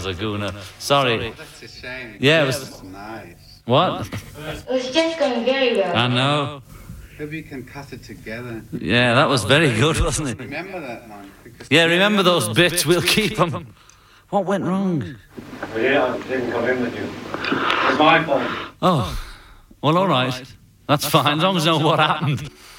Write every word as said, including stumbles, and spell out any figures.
Zaguna. Sorry. Oh, that's a shame. Yeah, it That was... nice. What? It was just going very well. I know. Maybe you can cut it together. Yeah, that was very good, wasn't it? Remember that, man. Because Yeah, remember those bits, we'll keep them. What went wrong? Yeah, I didn't come in with you. It's my fault. Oh, well, all right. That's fine, as long as I know what happened.